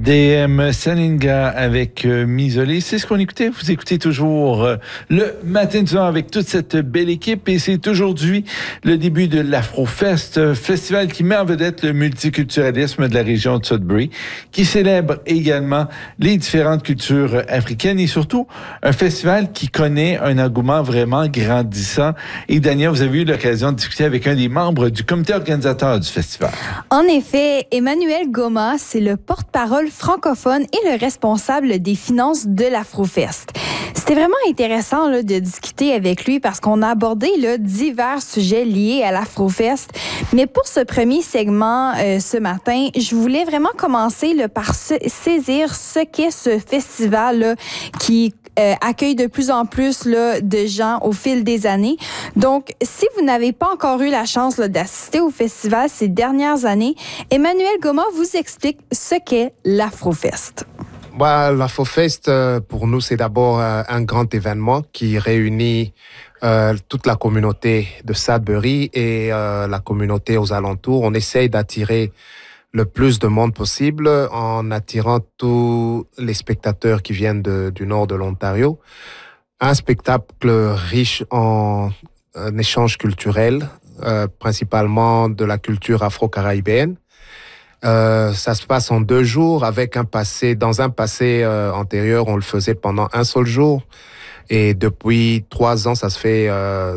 DM Saninga avec Misolé. C'est ce qu'on écoutait. Vous écoutez toujours le matin du soir avec toute cette belle équipe. Et c'est aujourd'hui le début de l'Afrofest, festival qui met en vedette le multiculturalisme de la région de Sudbury, qui célèbre également les différentes cultures africaines et surtout un festival qui connaît un engouement vraiment grandissant. Et Daniel, vous avez eu l'occasion de discuter avec un des membres du comité organisateur du festival. En effet, Emmanuel Goma, c'est le porte-parole francophone et le responsable des finances de l'Afrofest. C'était vraiment intéressant là, de discuter avec lui parce qu'on a abordé là, divers sujets liés à l'Afrofest. Mais pour ce premier segment ce matin, je voulais vraiment commencer là, par saisir ce qu'est ce festival là, qui accueille de plus en plus là, de gens au fil des années. Donc, si vous n'avez pas encore eu la chance là, d'assister au festival ces dernières années, Emmanuel Goma vous explique ce qu'est l'Afrofest. L'Afrofest, pour nous, c'est d'abord un grand événement qui réunit toute la communauté de Sudbury et la communauté aux alentours. On essaye d'attirer le plus de monde possible en attirant tous les spectateurs qui viennent du nord de l'Ontario. Un spectacle riche en échanges culturels, principalement de la culture afro-caribéenne. Ça se passe en 2 jours avec dans un passé antérieur, on le faisait pendant un seul jour. Et depuis 3 ans, ça se fait